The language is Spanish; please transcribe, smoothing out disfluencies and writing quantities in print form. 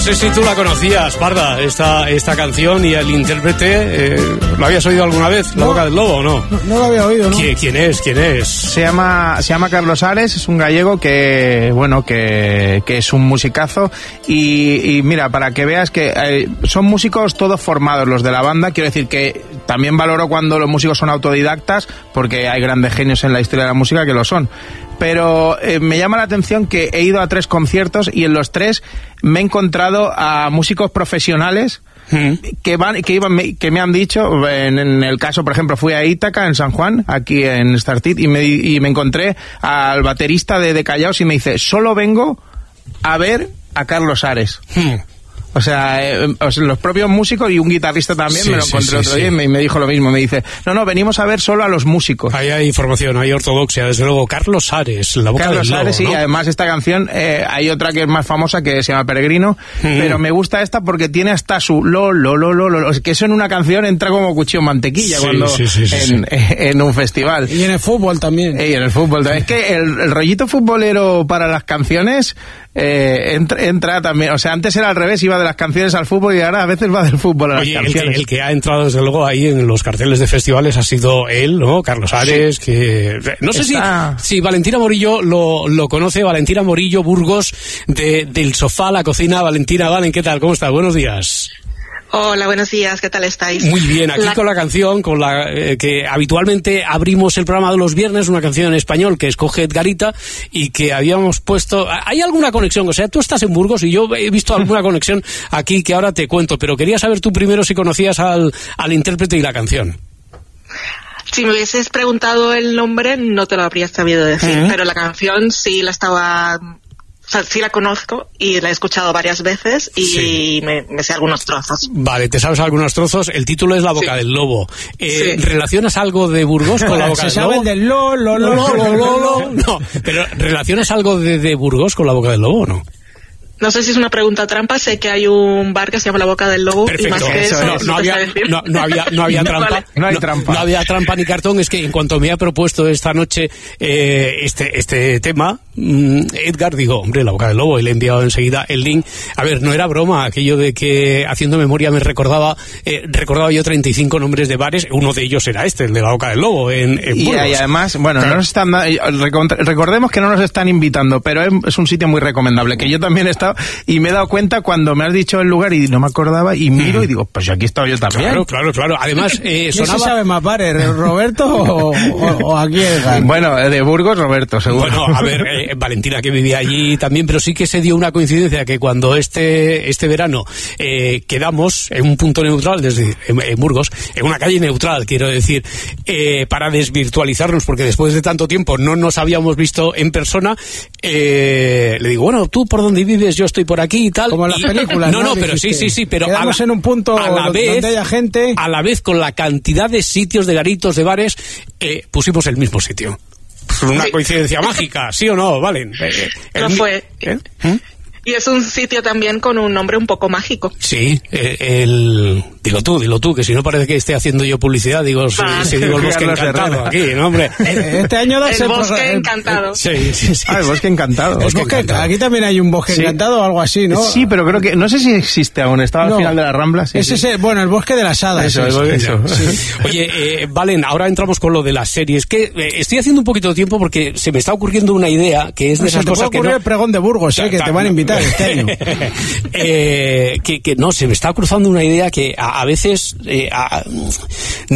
sé si tú la conocías, Parda, esta canción y el intérprete. ¿Lo habías oído alguna vez? ¿La Boca del Lobo o no? No lo había oído, ¿no? ¿Quién es? Se llama Carlos Ares, es un gallego que es un musicazo y mira, para que veas que son músicos todos formados los de la banda. Quiero decir que también valoro cuando los músicos son autodidactas, porque hay grandes genios en la historia de la música que lo son. Pero me llama la atención que he ido a 3 conciertos y en los 3 me he encontrado a músicos profesionales que me han dicho, en el caso, por ejemplo, fui a Ítaca, en San Juan, aquí en Startit, y me encontré al baterista de Callaos y me dice, solo vengo a ver a Carlos Ares. O sea, los propios músicos y un guitarrista también, me lo encontré otro día y me dijo lo mismo. Me dice, no, venimos a ver solo a los músicos. Ahí hay información, hay ortodoxia, desde luego. Carlos Ares, La Boca del Lobo. Carlos Ares, sí, ¿no? Y además esta canción, hay otra que es más famosa que se llama Peregrino, pero me gusta esta porque tiene hasta su lo, que eso en una canción entra como cuchillo en mantequilla en un festival. Y en el fútbol también. Es que el rollito futbolero para las canciones entra también. O sea, antes era al revés, iba de las canciones al fútbol y ahora a veces va del fútbol a las canciones. El que ha entrado desde luego ahí en los carteles de festivales ha sido él, ¿no? Carlos Ares, que no sé si Valentina Morillo lo conoce. Valentina Morillo Burgos, del sofá a la cocina. Valentina, Valen, ¿qué tal? ¿Cómo estás? Buenos días. Hola, buenos días, ¿qué tal estáis? Muy bien, aquí con la canción con la que habitualmente abrimos el programa de los viernes, una canción en español que escoge Edgarita y que habíamos puesto... ¿Hay alguna conexión? O sea, tú estás en Burgos y yo he visto alguna conexión aquí que ahora te cuento, pero quería saber tú primero si conocías al intérprete y la canción. Si me hubieses preguntado el nombre, no te lo habría sabido decir, pero la canción sí la estaba... O sea, sí la conozco y la he escuchado varias veces y me sé algunos trozos. Vale, te sabes algunos trozos. El título es La Boca del Lobo. ¿Relacionas algo de Burgos con La Boca del Lobo? Se sabe el del lo. No, pero ¿relacionas algo de Burgos con La Boca del Lobo o no? No sé si es una pregunta trampa, sé que hay un bar que se llama La Boca del Lobo. Perfecto. Y más que eso no había trampa. No hay trampa. No había trampa ni cartón. Es que en cuanto me ha propuesto esta noche este tema, Edgar, digo, hombre, La Boca del Lobo, y le he enviado enseguida el link. A ver, no era broma aquello de que haciendo memoria me recordaba yo 35 nombres de bares. Uno de ellos era el de La Boca del Lobo en Burgos. Y además, bueno, claro. Recordemos que no nos están invitando, pero es un sitio muy recomendable, que yo también he estado y me he dado cuenta cuando me has dicho el lugar y no me acordaba y miro y digo, pues aquí he estado yo también. Claro. Además, ¿Quién se sabe más bares, Roberto o aquí Edgar? Bueno, de Burgos, Roberto, seguro. Bueno, a ver, Valentina, que vivía allí también, pero sí que se dio una coincidencia que cuando este verano quedamos en un punto neutral, en Burgos, en una calle neutral, quiero decir, para desvirtualizarnos, porque después de tanto tiempo no nos habíamos visto en persona, le digo, bueno, ¿tú por dónde vives? Yo estoy por aquí y tal. Como en las películas. No, pero sí, pero quedamos en un punto donde haya gente. A la vez, con la cantidad de sitios, de garitos, de bares, pusimos el mismo sitio. Una coincidencia mágica, ¿sí o no, Valen? No fue. Y es un sitio también con un nombre un poco mágico. Sí, Dilo tú, que si no parece que esté haciendo yo publicidad, digo, si digo el Bosque Encantado aquí, ¿no, hombre? Este año el Bosque Encantado. Sí. El Bosque Encantado. Aquí también hay un Bosque Encantado o algo así, ¿no? Sí, pero creo que, no sé si existe aún, estaba al final de la Rambla. Sí, bueno, el Bosque de las Hadas. Eso. Sí. Oye, Valen, ahora entramos con lo de las series, que estoy haciendo un poquito de tiempo porque se me está ocurriendo una idea que es de esas cosas que el pregón de Burgos, que te van a invitar este año. Que no, se me está cruzando una idea que a veces